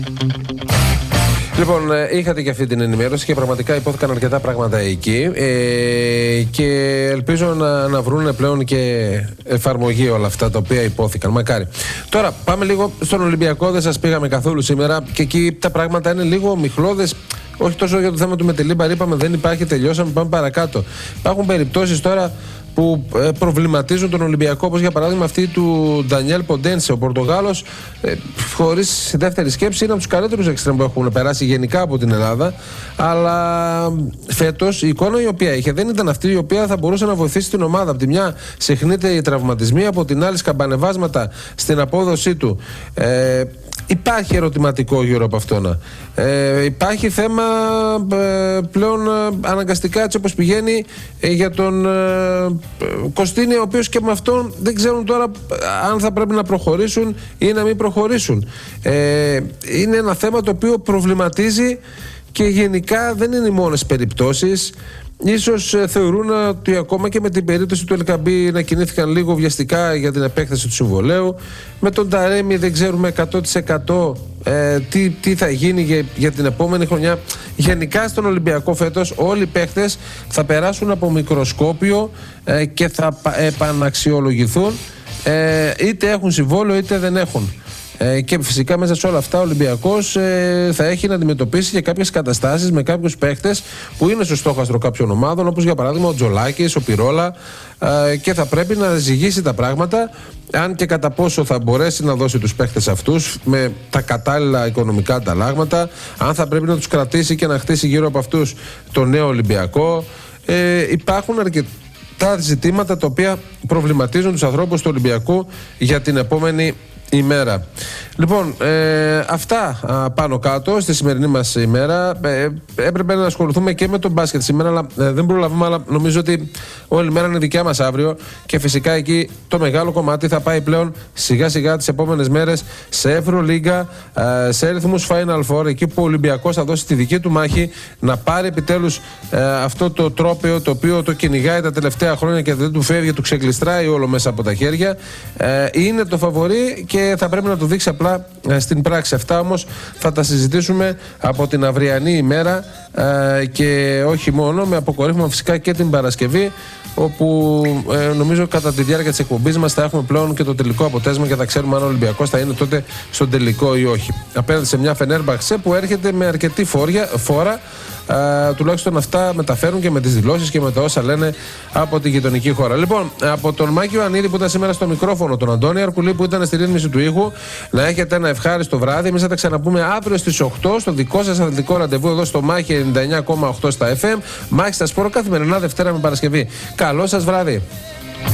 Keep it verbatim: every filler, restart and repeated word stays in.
Λοιπόν, είχατε και αυτή την ενημέρωση και πραγματικά υπόθηκαν αρκετά πράγματα εκεί ε, και ελπίζω να, να βρουν πλέον και εφαρμογή όλα αυτά τα οποία υπόθηκαν. Μακάρι. Τώρα πάμε λίγο στον Ολυμπιακό, δεν σας πήγαμε καθόλου σήμερα και εκεί τα πράγματα είναι λίγο μιχλώδες. Όχι τόσο για το θέμα του Μετελίμπαρ, είπαμε δεν υπάρχει, τελειώσαμε, πάμε παρακάτω. Υπάρχουν περιπτώσεις τώρα που προβληματίζουν τον Ολυμπιακό, όπως για παράδειγμα αυτή του Ντανιέλ Ποντένσε, ο Πορτογάλος, ε, χωρίς δεύτερη σκέψη, είναι από τους καλύτερους εξτρέμ που έχουν περάσει γενικά από την Ελλάδα. Αλλά φέτος η εικόνα η οποία είχε δεν ήταν αυτή η οποία θα μπορούσε να βοηθήσει την ομάδα. Από τη μια συχνείται οι τραυματισμοί, από την άλλη σκαμπανεβάσματα στην απόδοσή του. Ε, Υπάρχει ερωτηματικό γύρω από αυτό. Ε, υπάρχει θέμα ε, πλέον ε, αναγκαστικά έτσι όπως πηγαίνει ε, για τον ε, Κωστίνη, ο οποίος και με αυτόν δεν ξέρουν τώρα αν θα πρέπει να προχωρήσουν ή να μην προχωρήσουν. Ε, είναι ένα θέμα το οποίο προβληματίζει και γενικά δεν είναι οι μόνες περιπτώσεις. Ίσως ε, θεωρούν ότι ακόμα και με την περίπτωση του Ελκαμπή να κινήθηκαν λίγο βιαστικά για την επέκταση του συμβολέου. Με τον Ταρέμι δεν ξέρουμε εκατό τοις εκατό ε, τι, τι θα γίνει για, για την επόμενη χρονιά. Γενικά στον Ολυμπιακό φέτος όλοι οι παίχτες θα περάσουν από μικροσκόπιο ε, και θα επαναξιολογηθούν, ε, είτε έχουν συμβόλαιο είτε δεν έχουν. Ε, και φυσικά μέσα σε όλα αυτά ο Ολυμπιακός ε, θα έχει να αντιμετωπίσει και κάποιες καταστάσεις με κάποιους παίχτες που είναι στο στόχαστρο κάποιων ομάδων, όπως για παράδειγμα ο Τζολάκης, ο Πυρόλα, ε, και θα πρέπει να ζυγίσει τα πράγματα, αν και κατά πόσο θα μπορέσει να δώσει τους παίχτες αυτούς με τα κατάλληλα οικονομικά ανταλλάγματα, αν θα πρέπει να τους κρατήσει και να χτίσει γύρω από αυτούς το νέο Ολυμπιακό. Ε, υπάρχουν αρκετά ζητήματα τα οποία προβληματίζουν τους ανθρώπους του Ολυμπιακού για την επόμενη ημέρα. Λοιπόν, ε, αυτά α, πάνω κάτω στη σημερινή μας ημέρα. Ε, έπρεπε να ασχοληθούμε και με τον μπάσκετ σήμερα, αλλά ε, δεν προλαβούμε, αλλά νομίζω ότι όλη η μέρα είναι δικιά μας αύριο και φυσικά εκεί το μεγάλο κομμάτι θα πάει πλέον σιγά σιγά τις επόμενες μέρες σε Ευρωλίγκα, ε, σε ρυθμούς Final Four, εκεί που ο Ολυμπιακός θα δώσει τη δική του μάχη να πάρει επιτέλους ε, αυτό το τρόπαιο το οποίο το κυνηγάει τα τελευταία χρόνια και δεν του φεύγει, του ξεκλειστράει όλο μέσα από τα χέρια. Ε, είναι το φαβορί και θα πρέπει να το δείξει απλά ε, στην πράξη. Αυτά όμως θα τα συζητήσουμε από την αυριανή ημέρα ε, και όχι μόνο, με αποκορύφωμα φυσικά και την Παρασκευή, όπου ε, νομίζω κατά τη διάρκεια της εκπομπής μας θα έχουμε πλέον και το τελικό αποτέλεσμα και θα ξέρουμε αν ο Ολυμπιακός θα είναι τότε στον τελικό ή όχι. Απέναντι σε μια Φενέρμπαξε που έρχεται με αρκετή φόρια, φόρα, Uh, τουλάχιστον αυτά μεταφέρουν και με τις δηλώσεις και με τα όσα λένε από τη γειτονική χώρα. Λοιπόν, από τον Μάκη Ιωαννίδη που ήταν σήμερα στο μικρόφωνο, τον Αντώνη Αρκουλή που ήταν στη ρύθμιση του ήχου, να έχετε ένα ευχάριστο βράδυ. Εμείς θα τα ξαναπούμε αύριο στις οκτώ στο δικό σας αθλητικό ραντεβού εδώ στο Μάχη ενενήντα εννιά κόμμα οκτώ στα εφ εμ. Μάχη στα Σπόρο καθημερινά Δευτέρα με Παρασκευή. Καλό σας βράδυ.